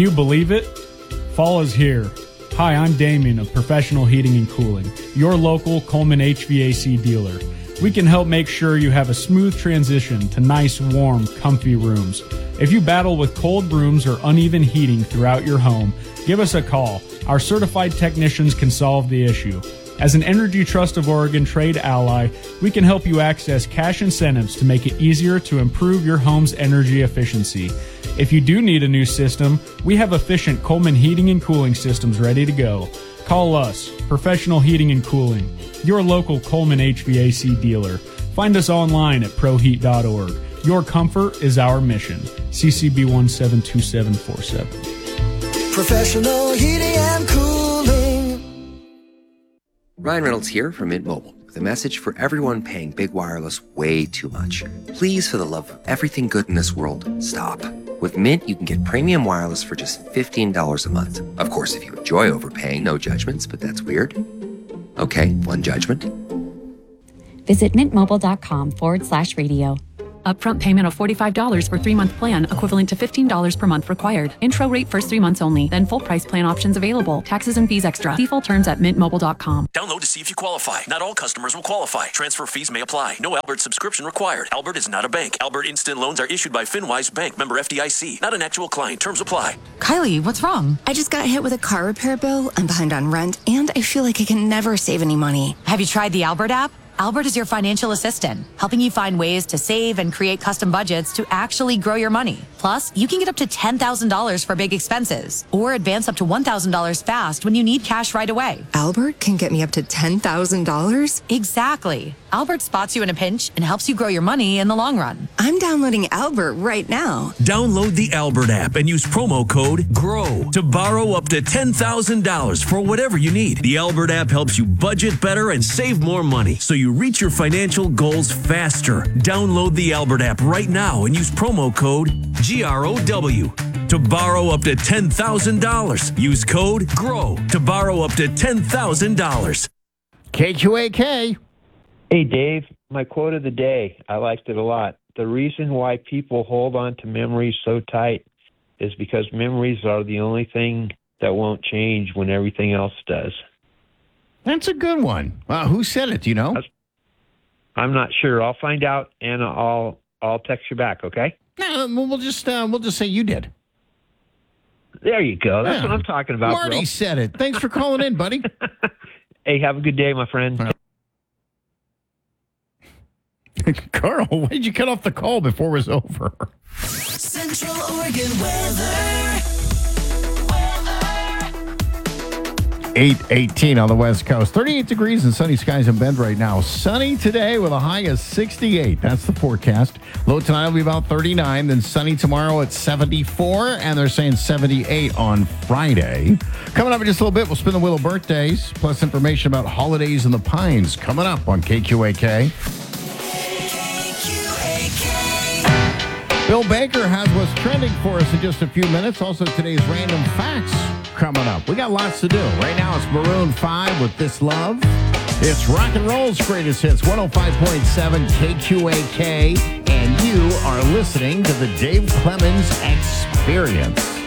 you believe it? Fall is here. Hi, I'm Damien of Professional Heating and Cooling, your local Coleman HVAC dealer. We can help make sure you have a smooth transition to nice, warm, comfy rooms. If you battle with cold rooms or uneven heating throughout your home, give us a call. Our certified technicians can solve the issue. As an Energy Trust of Oregon trade ally, we can help you access cash incentives to make it easier to improve your home's energy efficiency. If you do need a new system, we have efficient Coleman heating and cooling systems ready to go. Call us, Professional Heating and Cooling, your local Coleman HVAC dealer. Find us online at proheat.org. Your comfort is our mission. CCB 172747. Professional Heating and Cooling. Ryan Reynolds here from Mint Mobile with a message for everyone paying big wireless way too much. Please, for the love of everything good in this world, stop. With Mint, you can get premium wireless for just $15 a month. Of course, if you enjoy overpaying, no judgments, but that's weird. Okay, one judgment. Visit mintmobile.com/radio. Upfront payment of $45 for 3-month plan, equivalent to $15 per month required. Intro rate first 3 months only, then full price plan options available. Taxes and fees extra. See full terms at mintmobile.com. Download to see if you qualify. Not all customers will qualify. Transfer fees may apply. No Albert subscription required. Albert is not a bank. Albert Instant Loans are issued by FinWise Bank, member FDIC. Not an actual client. Terms apply. Kylie, what's wrong? I just got hit with a car repair bill. I'm behind on rent, and I feel like I can never save any money. Have you tried the Albert app? Albert is your financial assistant, helping you find ways to save and create custom budgets to actually grow your money. Plus, you can get up to $10,000 for big expenses or advance up to $1,000 fast when you need cash right away. Albert can get me up to $10,000? Exactly. Albert spots you in a pinch and helps you grow your money in the long run. I'm downloading Albert right now. Download the Albert app and use promo code GROW to borrow up to $10,000 for whatever you need. The Albert app helps you budget better and save more money so you reach your financial goals faster. Download the Albert app right now and use promo code GROW to borrow up to $10,000. Use code GROW to borrow up to $10,000. KQAK. Hey, Dave, my quote of the day, I liked it a lot. The reason why people hold on to memories so tight is because memories are the only thing that won't change when everything else does. That's a good one. Who said it? Do you know? I'm not sure. I'll find out, and I'll text you back, okay? No, we'll just say you did. There you go. That's what I'm talking about, Marty bro. said it. Thanks for calling in, buddy. Hey, have a good day, my friend. Carl, why did you cut off the call before it was over? Central Oregon weather. 8:18 on the West Coast. 38 degrees and sunny skies in Bend right now. Sunny today with a high of 68. That's the forecast. Low tonight will be about 39. Then sunny tomorrow at 74. And they're saying 78 on Friday. Coming up in just a little bit, we'll spin the wheel of birthdays. Plus information about holidays in the Pines coming up on KQAK. Bill Baker has what's trending for us in just a few minutes. Also, today's random facts coming up. We got lots to do. Right now, it's Maroon 5 with This Love. It's rock and roll's greatest hits, 105.7 KQAK. And you are listening to the Dave Clemens Experience.